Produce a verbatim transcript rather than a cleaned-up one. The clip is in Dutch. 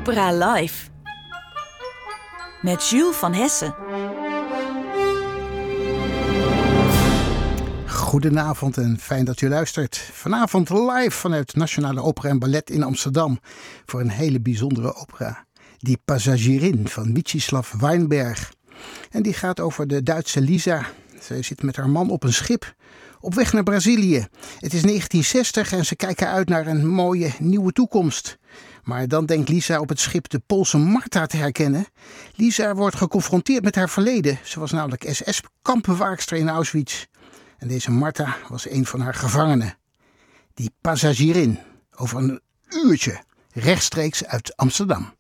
Opera Live. Met Jules van Hessen. Goedenavond en fijn dat u luistert. Vanavond live vanuit Nationale Opera en Ballet in Amsterdam voor een hele bijzondere opera. Die Passagierin van Mstislav Weinberg. En die gaat over de Duitse Lisa. Zij zit met haar man op een schip op weg naar Brazilië. Het is negentien zestig en ze kijken uit naar een mooie nieuwe toekomst. Maar dan denkt Lisa op het schip de Poolse Marta te herkennen. Lisa wordt geconfronteerd met haar verleden. Ze was namelijk S S-kampbewaakster in Auschwitz. En deze Marta was een van haar gevangenen. Die Passagierin, over een uurtje, rechtstreeks uit Amsterdam.